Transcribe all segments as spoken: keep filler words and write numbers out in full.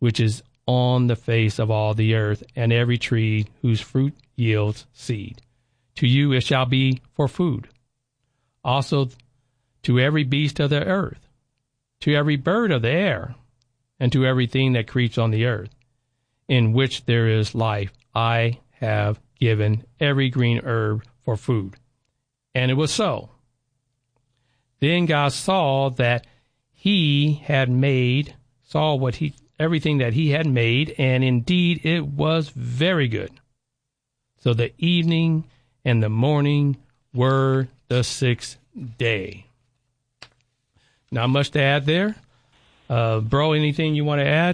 which is on the face of all the earth, and every tree whose fruit yields seed. To you it shall be for food. Also to every beast of the earth, to every bird of the air, and to everything that creeps on the earth, in which there is life, I have given every green herb for food. And it was so. Then God saw that he had made, saw what he, everything that he had made, and indeed it was very good. So the evening and the morning were the sixth day. Not much to add there. Uh, bro, anything you want to add?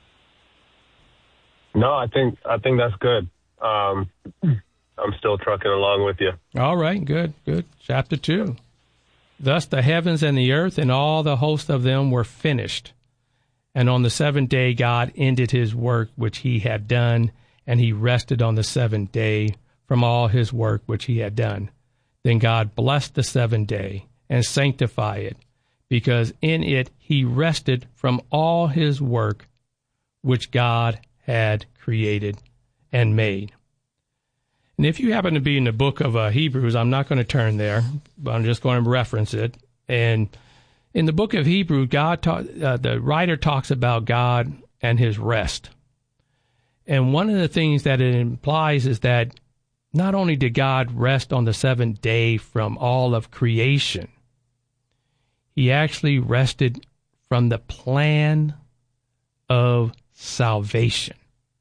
No, I think I think that's good. Um, I'm still trucking along with you. All right, good, good. Chapter two. Thus the heavens and the earth and all the host of them were finished. And on the seventh day God ended his work which he had done, and he rested on the seventh day from all his work which he had done. Then God blessed the seventh day and sanctified it, because in it he rested from all his work which God had created and made. And if you happen to be in the book of uh, Hebrews, I'm not going to turn there, but I'm just going to reference it. And in the book of Hebrews, God ta- uh, the writer talks about God and his rest. And one of the things that it implies is that not only did God rest on the seventh day from all of creation, he actually rested from the plan of salvation.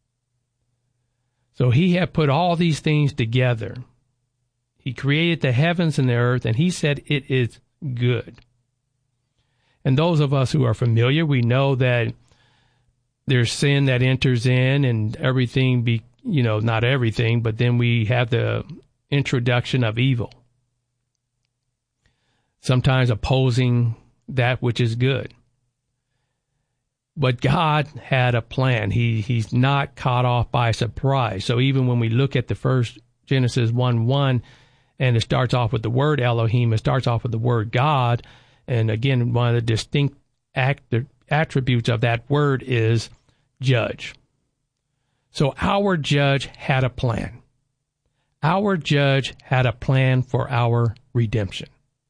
So he had put all these things together. He created the heavens and the earth, and he said it is good. And those of us who are familiar, we know that there's sin that enters in and everything, be, you know, not everything, but then we have the introduction of evil, sometimes opposing that which is good. But God had a plan. He He's not caught off by surprise. So even when we look at the first Genesis one one, and it starts off with the word Elohim, it starts off with the word God. And again, one of the distinct act, attributes of that word is judge. So our judge had a plan. Our judge had a plan for our redemption.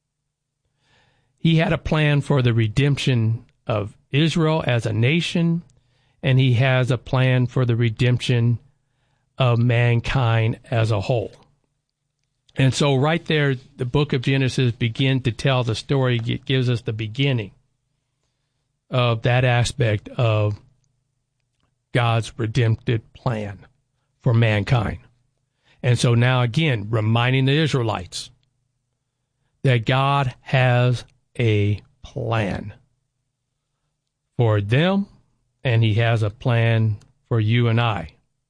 He had a plan for the redemption of Israel as a nation, and he has a plan for the redemption of mankind as a whole. And so right there, the book of Genesis begins to tell the story. It gives us the beginning of that aspect of God's redemptive plan for mankind. And so now again, reminding the Israelites that God has a plan for them, and he has a plan for you and I.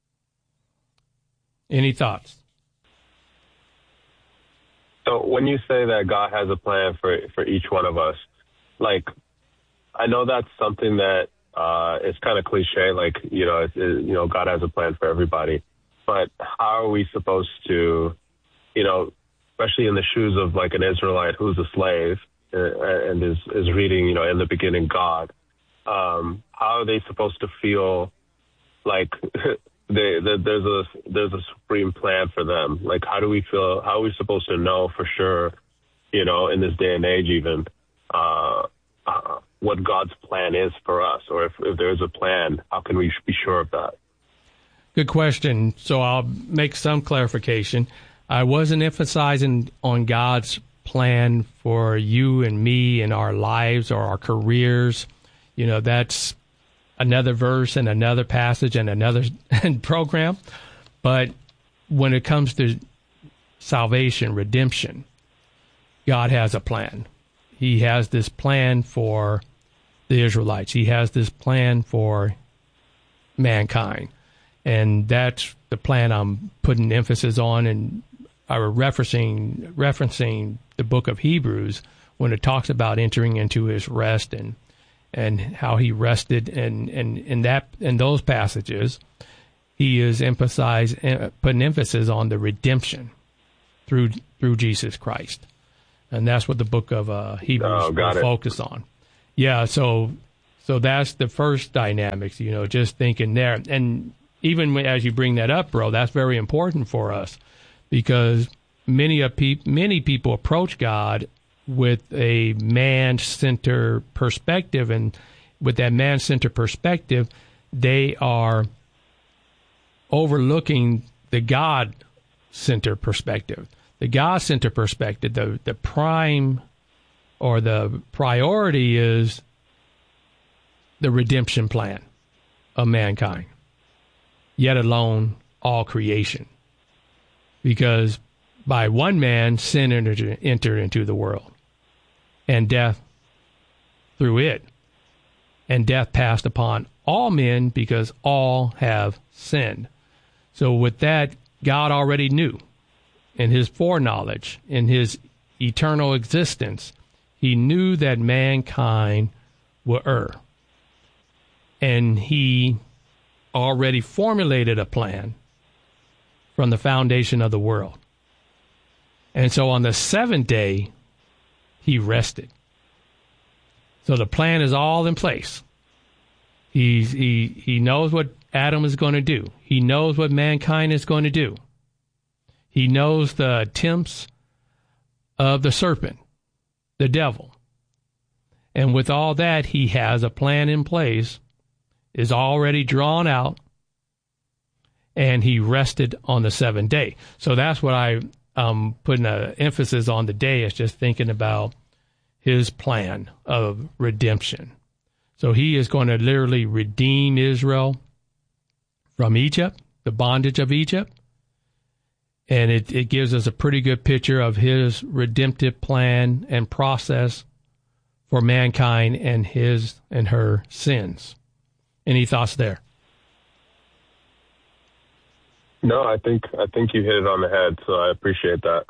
Any thoughts? So when you say that God has a plan for for each one of us, like, I know that's something that uh, is kind of cliche, like, you know, it's, it, you know, God has a plan for everybody. But how are we supposed to, you know, especially in the shoes of like an Israelite who's a slave uh, and is, is reading, you know, in the beginning, God, um, how are they supposed to feel like they, they, there's a there's a supreme plan for them? Like, how do we feel? How are we supposed to know for sure, you know, in this day and age, even uh, uh, what God's plan is for us, or if, if there's a plan, how can we be sure of that? Good question. So I'll make some clarification. I wasn't emphasizing on God's plan for you and me and our lives or our careers. You know, that's another verse and another passage and another program. But when it comes to salvation, redemption, God has a plan. He has this plan for the Israelites. He has this plan for mankind. And that's the plan I'm putting emphasis on, and I was referencing referencing the book of Hebrews when it talks about entering into his rest and and how he rested, and and in that in those passages, he is emphasized putting emphasis on the redemption through through Jesus Christ, and that's what the book of uh, Hebrews oh, will focus on. Yeah, so So that's the first dynamics, you know, just thinking there. And even as you bring that up, bro, that's very important for us, because many of pe- many people approach God with a man-centered perspective, and with that man-centered perspective, they are overlooking the God-centered perspective. The God-centered perspective, the, the prime or the priority is the redemption plan of mankind, yet alone all creation. Because by one man, sin entered, entered into the world, and death through it. And death passed upon all men because all have sinned. So with that, God already knew in his foreknowledge, in his eternal existence, he knew that mankind would err. And he already formulated a plan from the foundation of the world. And so on the seventh day, he rested. So the plan is all in place. He's, he, he knows what Adam is going to do. He knows what mankind is going to do. He knows the attempts of the serpent, the devil. And with all that, he has a plan in place, is already drawn out, and he rested on the seventh day. So that's what I um putting an emphasis on today, is just thinking about his plan of redemption. So he is going to literally redeem Israel from Egypt, the bondage of Egypt. And it, it gives us a pretty good picture of his redemptive plan and process for mankind and his and her sins. Any thoughts there? No, I think I think you hit it on the head, so I appreciate that.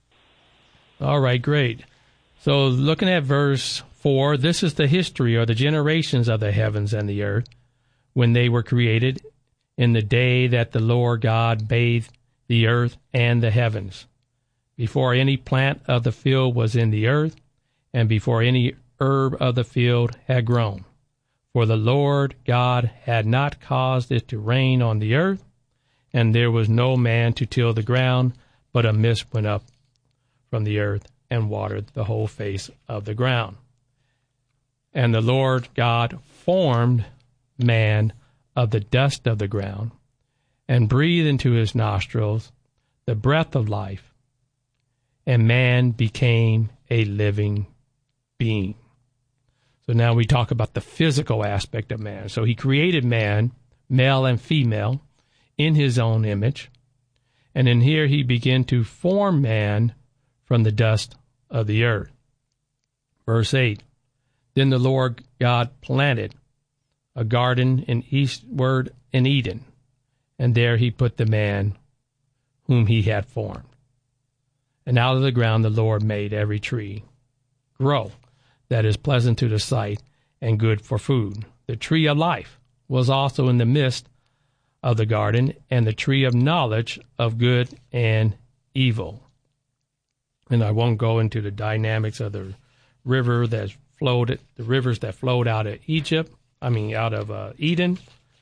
All right, great. So looking at verse four, this is the history or the generations of the heavens and the earth when they were created, in the day that the Lord God made the earth and the heavens, before any plant of the field was in the earth, and before any herb of the field had grown. For the Lord God had not caused it to rain on the earth, and there was no man to till the ground, but a mist went up from the earth and watered the whole face of the ground. And the Lord God formed man of the dust of the ground, and breathed into his nostrils the breath of life, and man became a living being. So now we talk about the physical aspect of man. So he created man, male and female, in his own image. And in here he began to form man from the dust of the earth. Verse eight, then the Lord God planted a garden in eastward in Eden, and there he put the man whom he had formed. And out of the ground the Lord made every tree grow that is pleasant to the sight and good for food. The tree of life was also in the midst of the garden, and the tree of knowledge of good and evil. And I won't go into the dynamics of the river that flowed, the rivers that flowed out of Egypt, I mean out of uh, Eden,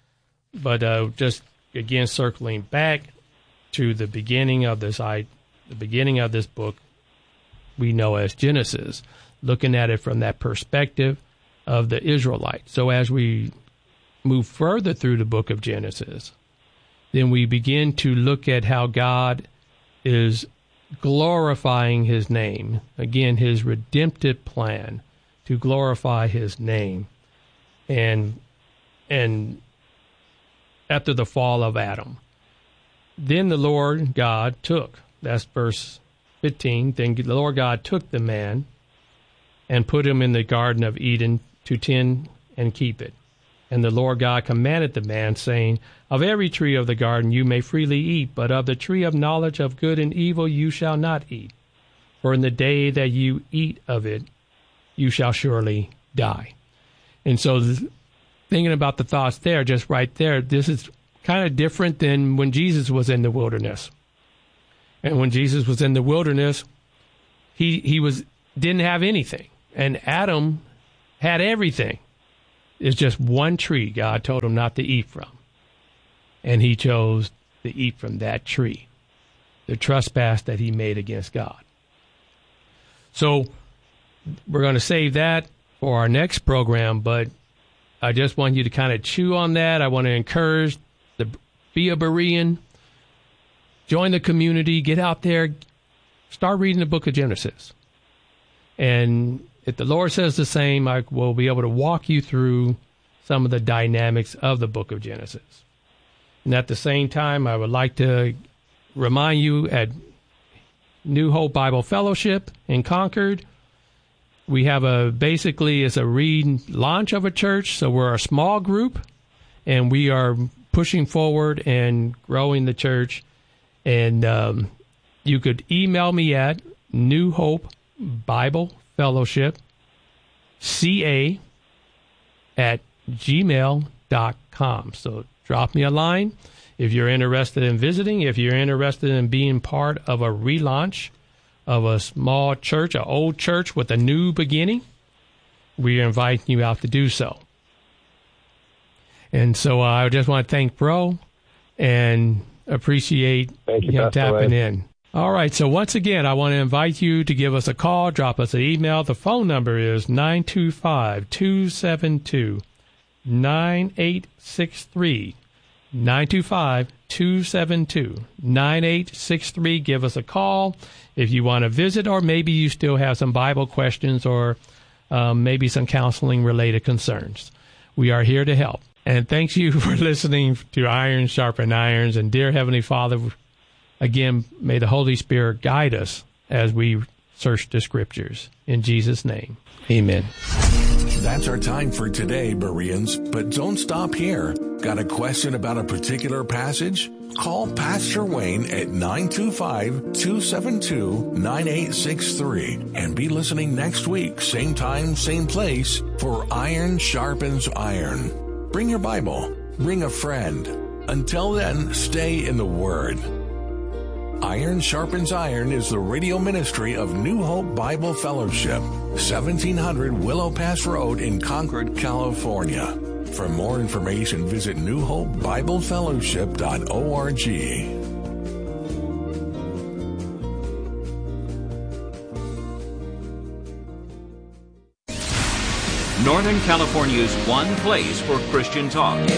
but uh, just again circling back to the beginning of this, I, the beginning of this book we know as Genesis, looking at it from that perspective of the Israelites. So as we move further through the book of Genesis, then we begin to look at how God is glorifying his name. Again, his redemptive plan to glorify his name. And and after the fall of Adam, then the Lord God took, that's verse fifteen, then the Lord God took the man and put him in the Garden of Eden to tend and keep it. And the Lord God commanded the man, saying, of every tree of the garden you may freely eat, but of the tree of knowledge of good and evil you shall not eat. For in the day that you eat of it, you shall surely die. And so thinking about the thoughts there, just right there, this is kind of different than when Jesus was in the wilderness. And when Jesus was in the wilderness, he he was didn't have anything. And Adam had everything. It's just one tree God told him not to eat from. And he chose to eat from that tree, the trespass that he made against God. So we're going to save that for our next program, but I just want you to kind of chew on that. I want to encourage the be a Berean, join the community, get out there, start reading the book of Genesis. And if the Lord says the same, I will be able to walk you through some of the dynamics of the book of Genesis. And at the same time, I would like to remind you at New Hope Bible Fellowship in Concord, we have a, basically, it's a relaunch of a church. So we're a small group, and we are pushing forward and growing the church. And um, you could email me at New Hope Bible Fellowship, C A at gmail dot com. So drop me a line if you're interested in visiting, if you're interested in being part of a relaunch of a small church, an old church with a new beginning. We are inviting you out to do so. And so uh, I just want to thank Bro and appreciate Thank you, him tapping Wayne. in. All right, so once again, I want to invite you to give us a call, drop us an email. The phone number is nine two five, two seven two, nine eight six three. nine two five, two seven two, nine eight six three. Give us a call if you want to visit, or maybe you still have some Bible questions or um, maybe some counseling-related concerns. We are here to help. And thank you for listening to Iron Sharpen Irons. And dear Heavenly Father, again, may the Holy Spirit guide us as we search the Scriptures. In Jesus' name, amen. That's our time for today, Bereans. But don't stop here. Got a question about a particular passage? Call Pastor Wayne at nine two five, two seven two, nine eight six three and be listening next week, same time, same place, for Iron Sharpens Iron. Bring your Bible. Bring a friend. Until then, stay in the Word. Iron Sharpens Iron is the radio ministry of New Hope Bible Fellowship, seventeen hundred Willow Pass Road in Concord, California. For more information, visit new hope bible fellowship dot org. Northern California's one place for Christian talk.